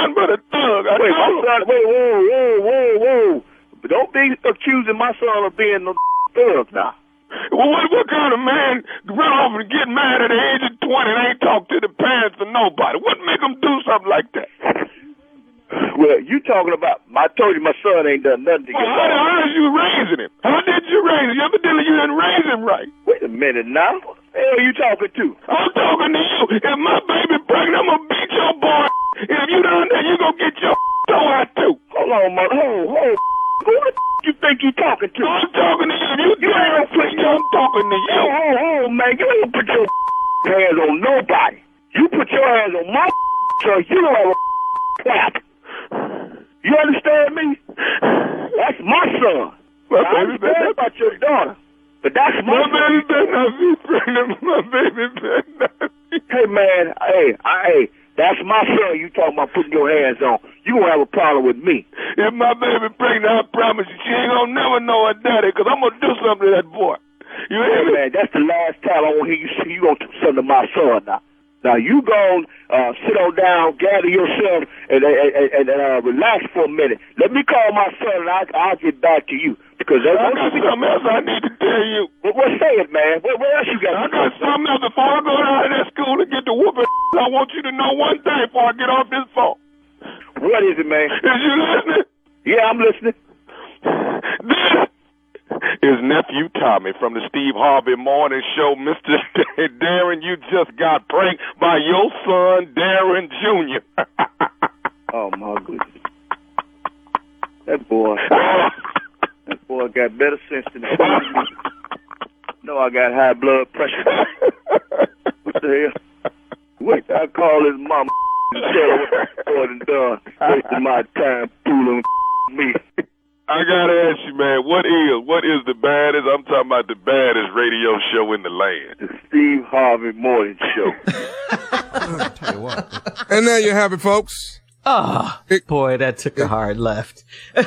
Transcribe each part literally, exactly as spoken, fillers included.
nothing but a thug. I wait, my son, wait, whoa, whoa, whoa, whoa. Don't be accusing my son of being no thug now. Well, what, what kind of man run off and get mad at the age of twenty and ain't talk to the parents or nobody? What make them do something like that? Well, you talking about, I told you my son ain't done nothing to get well, how, how did you raising him? How did you raise him? Evidently you didn't raise him right. Wait a minute now. What the hell are you talking to? I'm talking to you. If my baby pregnant, I'm going to beat your boy. If you done that, you going to get your toe out too. Hold on, mother. Hold, hold. Who the you think you talking to? I'm talking to you. You, you ain't gonna put your, I'm talking to you. Hold, hold, hold, man. You ain't gonna put your hands on nobody. You put your hands on my so you don't have a clap. You understand me? That's my son. My I baby understand better. about your daughter, but that's my, my son. baby better not be pregnant. My baby better not be. Hey, man. Hey, I, hey. That's my son you talking about putting your hands on. You gonna have a problem with me. If my baby pregnant, I promise you, she ain't gonna never know her daddy, because I'm gonna do something to that boy. You hear hey, me? Man, that's the last time I want to hear you say you gonna do something to my son now. Now, you go uh, sit on down, gather yourself, and, and, and uh, relax for a minute. Let me call my son, and I'll, I'll get back to you. Because I got something else I need to tell you. Well, what say it, man? What, what else you got? I got something else. Before I go down to that school to get the whooping, I want you to know one thing before I get off this phone. What is it, man? Is you listening? Yeah, I'm listening. This is Nephew Tommy from the Steve Harvey Morning Show. Mister Darren, you just got pranked by your son, Darren Junior Oh, my goodness. That boy... That boy got better sense than that. No, I got high blood pressure. What the hell? Wait till I call his mama and tell her what the boy done done. Wasting my time fooling me. I gotta ask you, man, what is, what is the baddest, I'm talking about the baddest radio show in the land? The Steve Harvey Morning Show. I'll tell you what. And there you have it, folks. Oh, it, boy, that took it, a hard left.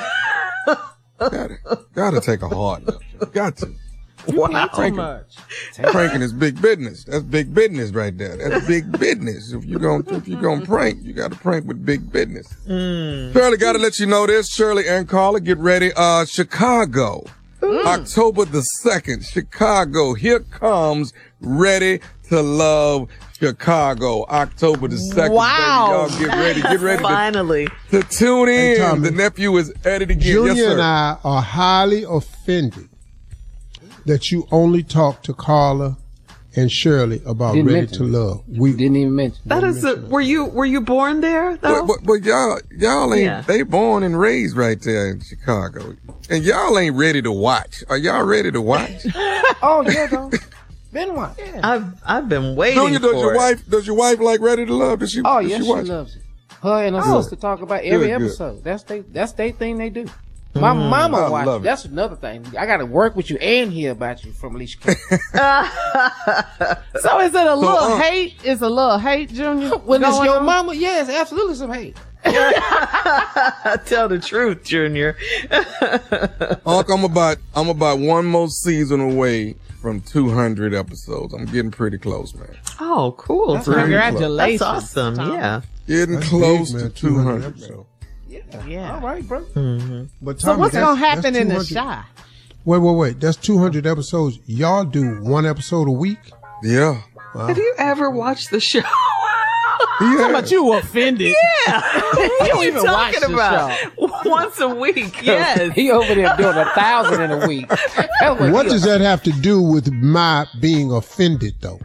Gotta, gotta take a hard look. Got to. Wow. Pranking, pranking is big business. That's big business right there. That's big business. If you're gonna, if you're gonna prank, you gotta prank with big business. Mm. Shirley, gotta let you know this. Shirley and Carla, get ready. Uh, Chicago. Mm. October the second, Chicago. Here comes Ready to Love Chicago. October the second. Wow. Baby. Y'all get ready. Get ready. Finally. To, to tune in. Hey, Tommy, the nephew is at it again. Junior yes, sir. and I are highly offended that you only talk to Carla and Shirley about didn't Ready to Love. We didn't even mention that. Is a, were you were you born there though? But, but, but y'all y'all ain't yeah. they born and raised right there in Chicago, and y'all ain't ready to watch. Are y'all ready to watch? Oh yeah, though. Been watch. Yeah. I've I've been waiting. Junior, does for your it. wife does your wife like Ready to Love? Does she? Oh does yes, she, she, watch? loves it. Her and her oh. sister talk about every good, episode. Good. That's they that's they thing they do. My mm. mama watch. It. That's another thing. I got to work with you and hear about you from Alicia Keys. So is it a little uh, hate? Is a little hate, Junior? When it's your on? mama, yes, absolutely some hate. Tell the truth, Junior. Unc, I'm about I'm about one more season away from two hundred episodes. I'm getting pretty close, man. Oh, cool! That's Congratulations! That's awesome. Tom. Yeah, getting That's close big, man, to two hundred. episodes. Yeah. Yeah. All right, bro. Mm-hmm. But So Tommy, what's that's- gonna happen that's in the two hundred Shy? Wait, wait, wait. That's two hundred episodes. Y'all do one episode a week? Yeah. Wow. Have you ever watched the show? Yeah. How about you offended? Yeah. You don't even watch talking the about show. once a week. Yes. He over there doing a thousand in a week. What, What does that have to do with my being offended, though?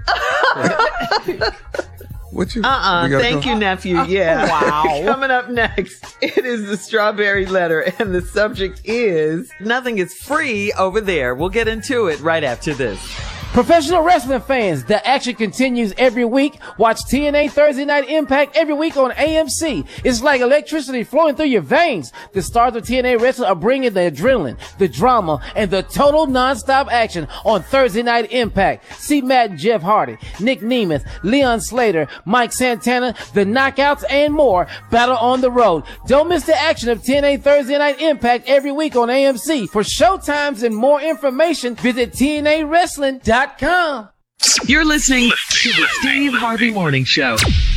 What you? Uh-uh. Thank go? you, nephew. Yeah. Wow. Coming up next, it is the Strawberry Letter, and the subject is nothing is free over there. We'll get into it right after this. Professional wrestling fans, the action continues every week. Watch T N A Thursday Night Impact every week on A M C. It's like electricity flowing through your veins. The stars of T N A Wrestling are bringing the adrenaline, the drama, and the total non-stop action on Thursday Night Impact. See Matt and Jeff Hardy, Nick Nemeth, Leon Slater, Mike Santana, the Knockouts, and more battle on the road. Don't miss the action of T N A Thursday Night Impact every week on A M C. For showtimes and more information, visit T N A wrestling dot com. You're listening to the Steve Harvey Morning Show.